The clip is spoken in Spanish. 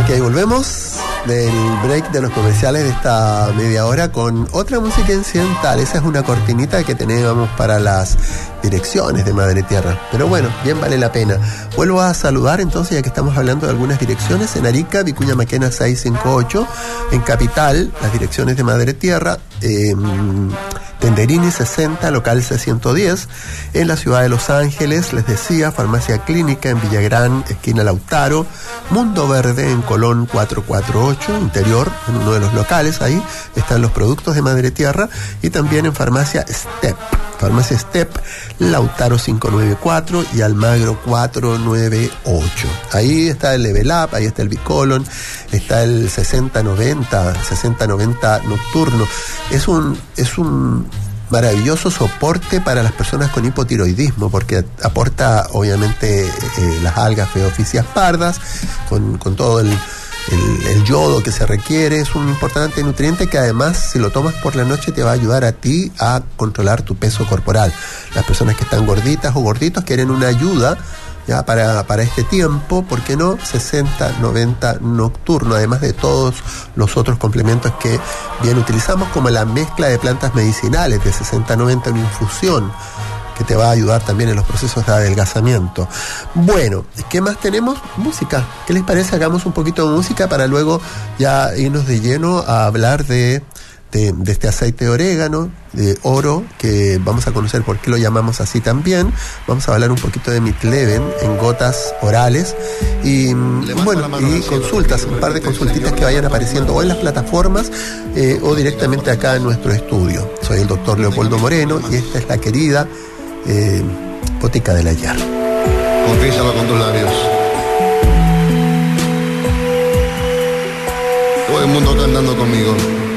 Ok, volvemos del break de los comerciales de esta media hora con otra música incidental. Esa es una cortinita que teníamos para las direcciones de Madre Tierra. Pero bueno, bien vale la pena. Vuelvo a saludar entonces, ya que estamos hablando de algunas direcciones. En Arica, Vicuña Maquena 658. En Capital, las direcciones de Madre Tierra. Tenderini 60, local C110. En la ciudad de Los Ángeles, les decía, Farmacia Clínica en Villagrán, esquina Lautaro. Mundo Verde en Colón 448, interior, en uno de los locales. Ahí están los productos de Madre Tierra. Y también en Farmacia Step, Lautaro 594 y Almagro 498. Ahí está el Level Up, ahí está el Bicolon, está el 6090 nocturno. Es un maravilloso soporte para las personas con hipotiroidismo, porque aporta obviamente las algas Phaeophysis pardas con todo el yodo que se requiere. Es un importante nutriente que además, si lo tomas por la noche, te va a ayudar a ti a controlar tu peso corporal. Las personas que están gorditas o gorditos quieren una ayuda ya para este tiempo, ¿por qué no? 60-90 nocturno, además de todos los otros complementos que bien utilizamos, como la mezcla de plantas medicinales de 60-90, una infusión que te va a ayudar también en los procesos de adelgazamiento. Bueno, ¿qué más tenemos? Música. ¿Qué les parece? Hagamos un poquito de música para luego ya irnos de lleno a hablar de este aceite de orégano, de oro, que vamos a conocer por qué lo llamamos así también. Vamos a hablar un poquito de Mitleven en gotas orales y bueno, y consultas, un par de consultitas que vayan apareciendo o en las plataformas o directamente acá en nuestro estudio. Soy el doctor Leopoldo Moreno y esta es la querida Botica del Ayer. Confiésalo con tus labios. Todo el mundo cantando conmigo.